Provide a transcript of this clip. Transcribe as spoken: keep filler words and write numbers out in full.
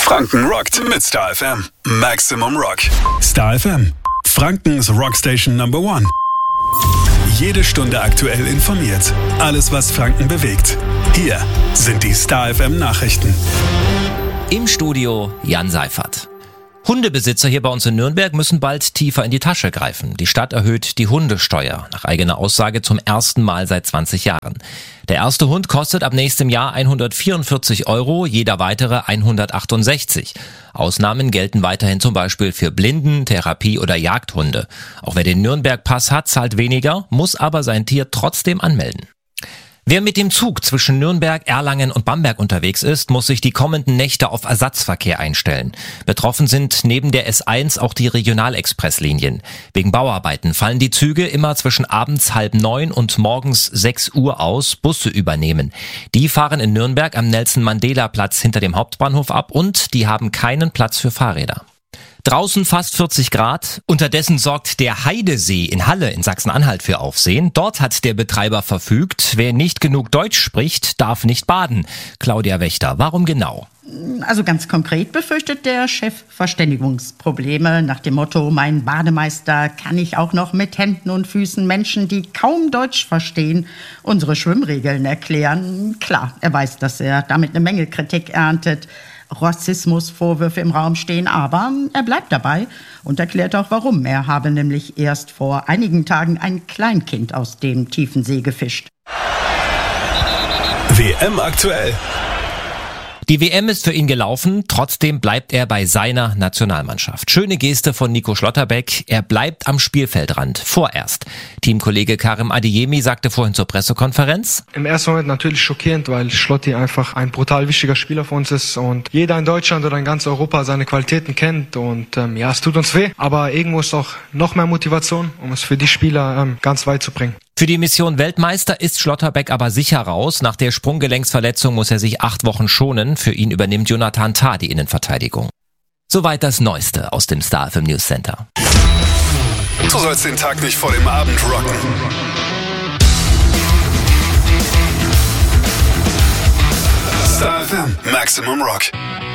Franken rockt mit Star F M. Maximum Rock. Star F M. Frankens Rockstation Number One. Jede Stunde aktuell informiert. Alles, was Franken bewegt. Hier sind die Star F M Nachrichten. Im Studio Jan Seifert. Hundebesitzer hier bei uns in Nürnberg müssen bald tiefer in die Tasche greifen. Die Stadt erhöht die Hundesteuer, nach eigener Aussage zum ersten Mal seit zwanzig Jahren. Der erste Hund kostet ab nächstem Jahr hundertvierundvierzig Euro, jeder weitere hundertachtundsechzig. Ausnahmen gelten weiterhin zum Beispiel für Blinden-, Therapie- oder Jagdhunde. Auch wer den Nürnberg-Pass hat, zahlt weniger, muss aber sein Tier trotzdem anmelden. Wer mit dem Zug zwischen Nürnberg, Erlangen und Bamberg unterwegs ist, muss sich die kommenden Nächte auf Ersatzverkehr einstellen. Betroffen sind neben der S eins auch die Regionalexpresslinien. Wegen Bauarbeiten fallen die Züge immer zwischen abends halb neun und morgens sechs Uhr aus, Busse übernehmen. Die fahren in Nürnberg am Nelson-Mandela-Platz hinter dem Hauptbahnhof ab und die haben keinen Platz für Fahrräder. Draußen fast vierzig Grad. Unterdessen sorgt der Heidesee in Halle in Sachsen-Anhalt für Aufsehen. Dort hat der Betreiber verfügt, wer nicht genug Deutsch spricht, darf nicht baden. Claudia Wächter, warum genau? Also ganz konkret befürchtet der Chef Verständigungsprobleme nach dem Motto, mein Bademeister kann ich auch noch mit Händen und Füßen Menschen, die kaum Deutsch verstehen, unsere Schwimmregeln erklären. Klar, er weiß, dass er damit eine Menge Kritik erntet. Rassismusvorwürfe im Raum stehen, aber er bleibt dabei und erklärt auch warum. Er habe nämlich erst vor einigen Tagen ein Kleinkind aus dem tiefen See gefischt. W M aktuell. Die W M ist für ihn gelaufen, trotzdem bleibt er bei seiner Nationalmannschaft. Schöne Geste von Nico Schlotterbeck, er bleibt am Spielfeldrand, vorerst. Teamkollege Karim Adeyemi sagte vorhin zur Pressekonferenz: Im ersten Moment natürlich schockierend, weil Schlotti einfach ein brutal wichtiger Spieler für uns ist und jeder in Deutschland oder in ganz Europa seine Qualitäten kennt und ähm, ja, es tut uns weh, aber irgendwo ist auch noch mehr Motivation, um es für die Spieler ähm, ganz weit zu bringen. Für die Mission Weltmeister ist Schlotterbeck aber sicher raus. Nach der Sprunggelenksverletzung muss er sich acht Wochen schonen. Für ihn übernimmt Jonathan Tah die Innenverteidigung. Soweit das Neueste aus dem Star F M News Center. Du sollst den Tag nicht vor dem Abend rocken. Star F M Maximum Rock.